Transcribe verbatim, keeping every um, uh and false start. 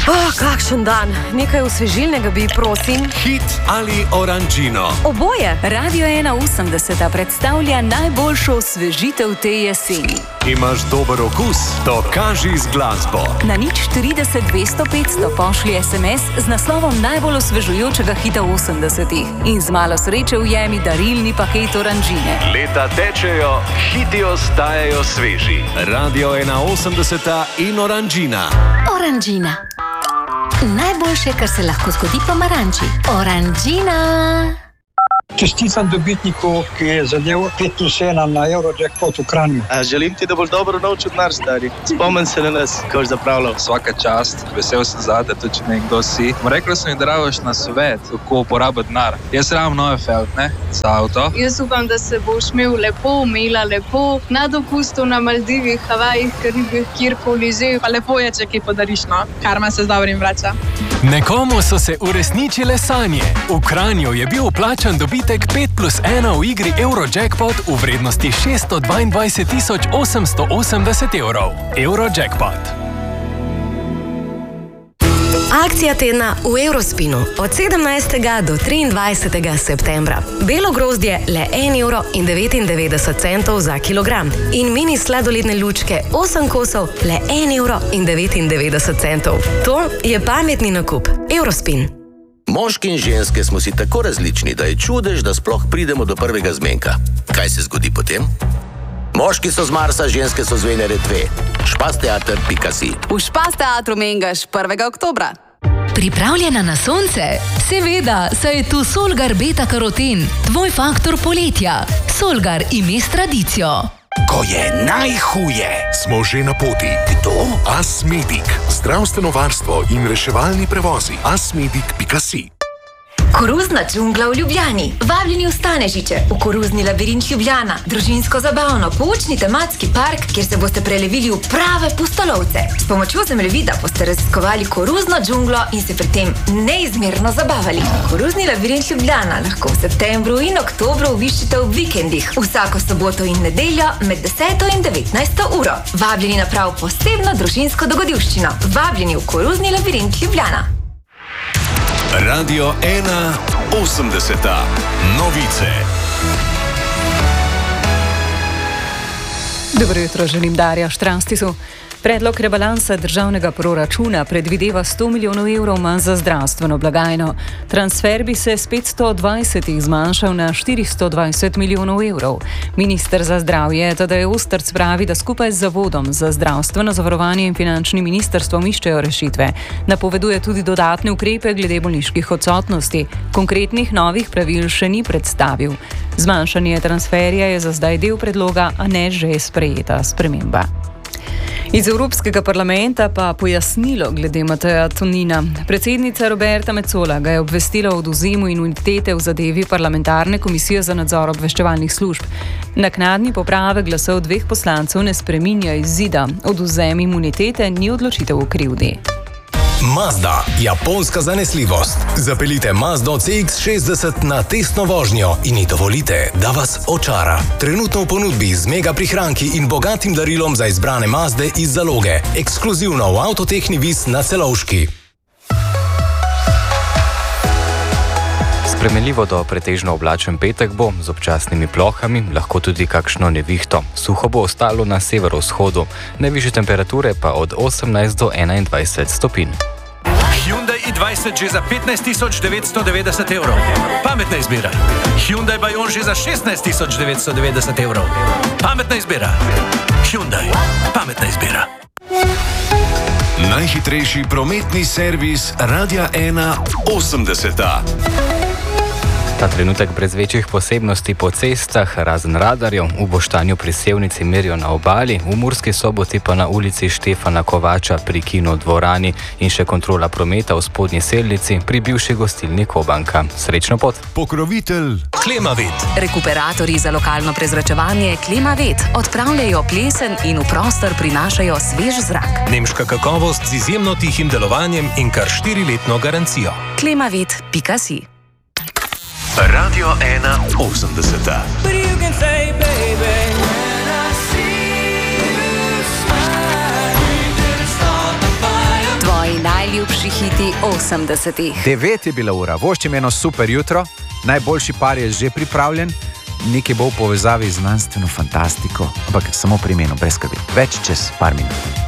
Oh, kakšen dan. Nekaj osvežilnega bi, prosim. Hit ali oranžino? Oboje. Radio ena osemdeset predstavlja najboljšo osvežitev te jeseni. Imaš dober okus? Dokaži z glasbo. Na nič štirideset dvesto petsto pošlji es em es z naslovom najbolj osvežujočega hita osemdesetih in z malo sreče ujemi darilni paket oranžine. Leta tečejo, hiti ostajajo sveži. Radio ena osemdeset in oranžina. Oranžina. Najboljše, kar se lahko zgodi pomaranči. Oranžina. Čestitam dobitniku, ki je zadel pet plus ena na Eurojackpot v Kranju. A, želim ti, da boš dobro naučil denar, stari. Spomni se na nas, ko si zapravljal. Svaka čast, vesel sem zate, tudi če nekdo si. Rekla sem mi, da rabiš na svet, kako uporabiti denar. Jaz rabim nove felt, ne? Za avto. Jaz upam, da se boš imel lepo, imela lepo, na dopustu na Maldivih, Havajih, Karibih, kjerkoli že. Pa lepo je, če kaj podariš, no. Karma se z dobrim vrača. Nekomu so se uresničile sanje. V Kranju je bil vplačan dobitek pet plus ena v igri Eurojackpot v vrednosti šeststo dvaindvajset tisoč osemsto osemdeset evrov. Eurojackpot. Akcija tedna v Eurospinu od sedemnajstega do triindvajsetega septembra. Belo grozdje le en evro in devetindevetdeset centov za kilogram in mini sladoledne lučke osem kosov le en evro in devetindevetdeset centov. To je pametni nakup. Eurospin. Moški in ženske smo si tako različni, da je čudež, da sploh pridemo do prvega zmenka. Kaj se zgodi potem? Moški so z Marsa, ženske so z Venere dve. Špasteater pika si. V Špasteatru mengaš prvega oktobra. Pripravljena na sonce? Seveda, saj je tu Solgar beta karoten, tvoj faktor poletja. Solgar ime s tradicijo. Ko je najhuje, smo že na poti. Kdo? Asmedic. Zdravstveno varstvo in reševalni prevozi. Asmedic pika si. Koruzna džungla v Ljubljani. Vabljeni v Stanežiče, v koruzni labirint Ljubljana. Družinsko zabavno, poučni tematski park, kjer se boste prelevili v prave pustolovce. S pomočjo zemljevida boste raziskovali koruzno džunglo in se pri tem neizmerno zabavali. Koruzni labirint Ljubljana lahko v septembru in oktobru obiščite v vikendih, vsako soboto in nedeljo med deseto in devetnajsto uro. Vabljeni na prav posebno družinsko dogodivščino. Vabljeni v koruzni labirint Ljubljana. Radio ena osemdeset. Novice. Dobro jutro, želim Darja Štranstisu. Predlog rebalansa državnega proračuna predvideva sto milijonov evrov manj za zdravstveno blagajno. Transfer bi se s petsto dvajset zmanjšal na štiristo dvajset milijonov evrov. Minister za zdravje Tadej Ostrc pravi, da skupaj z Zavodom za zdravstveno zavarovanje in finančnim ministrstvom iščejo rešitve. Napoveduje tudi dodatne ukrepe glede bolniških odsotnosti. Konkretnih novih pravil še ni predstavil. Zmanjšanje transferja je za zdaj del predloga, a ne že sprejeta sprememba. Iz Evropskega parlamenta pa pojasnilo glede Mateja Tonina. Predsednica Roberta Metsola ga je obvestila o odvzemu imunitete v zadevi parlamentarne komisije za nadzor obveščevalnih služb. Naknadni popravek glasov dveh poslancev ne spreminja izida. Odvzem imunitete ni odločitev v krivdi. Mazda, japonska zanesljivost. Zapeljite Mazdo C X šestdeset na testno vožnjo in ji dovolite, da vas očara. Trenutno v ponudbi z mega prihranki in bogatim darilom za izbrane Mazde iz zaloge. Ekskluzivno v Avtotehni Vis na Celovški. Spremenljivo do pretežno oblačen petek bo, z občasnimi plohami, lahko tudi kakšno nevihto. Suho bo ostalo na severovzhodu, najvišje temperature pa od osemnajst do enaindvajset stopinj. Hyundai i dvajset že za petnajst tisoč devetsto devetdeset evrov. Pametna izbira. Hyundai Bayon že za šestnajst tisoč devetsto devetdeset evrov. Pametna izbira. Hyundai. Pametna izbira. Najhitrejši prometni servis Radia ena osemdeset. Ta trenutek brez večjih posebnosti po cestah, razen radarjev, v Boštanju pri Sevnici merijo na obali, v Murski Soboti pa na ulici Štefana Kovača pri Kino dvorani in še kontrola prometa v Spodnji Selnici pri bivši gostilni Kobanka. Srečno pot! Pokrovitelj Klimavet. Rekuperatorji za lokalno prezračevanje Klimavet odpravljajo plesen in v prostor prinašajo svež zrak. Nemška kakovost z izjemno tihim delovanjem in kar štiriletno garancijo. klimavet pika si. Radio ena osemdeset. Tvoji najljubši najljubši hiti osemdesetih. Devet je bila ura, voščim eno super jutro, najboljši par je že pripravljen, nekaj bo v povezavi z znanstveno fantastiko, ampak samo pri imenu, brez skrbi. Več čez par minut.